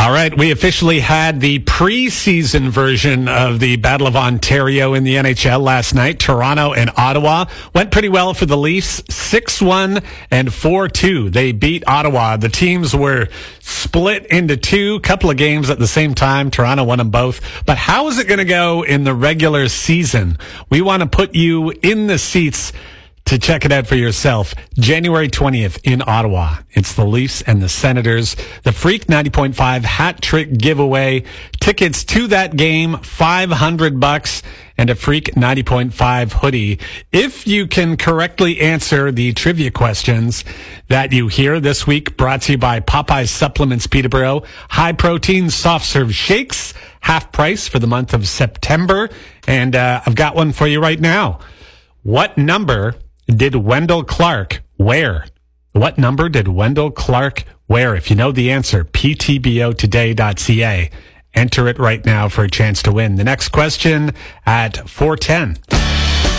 All right, we officially had the preseason version of the Battle of Ontario in the NHL last night. Toronto and Ottawa went pretty well for the Leafs, 6-1 and 4-2. They beat Ottawa. The teams were split into two, couple of games at the same time. Toronto won them both. But how is it going to go in the regular season? We want to put you in the seats to check it out for yourself. January 20th in Ottawa. It's the Leafs and the Senators. The Freak 90.5 hat trick giveaway. Tickets to that game, $500 and a Freak 90.5 hoodie. If you can correctly answer the trivia questions that you hear this week, brought to you by Popeyes Supplements Peterborough. High protein soft serve shakes, half price for the month of September. And I've got one for you right now. What number did Wendell Clark wear? What number did Wendell Clark wear? If you know the answer, ptbotoday.ca. Enter it right now for a chance to win. The next question at 4:10.